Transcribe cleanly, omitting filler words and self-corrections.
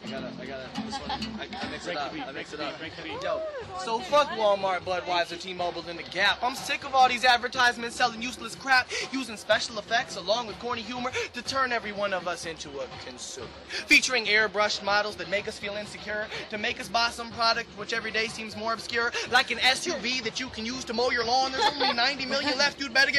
this one, I mix it up. I mix it up. Yo, so fuck Walmart, Budweiser, T-Mobile, and the Gap. I'm sick of all these advertisements selling useless crap, using special effects along with corny humor to turn every one of us into a consumer. Featuring airbrushed models that make us feel insecure, to make us buy some product which every day seems more obscure, like an SUV that you can use to mow your lawn. There's only 90 million left, you'd better get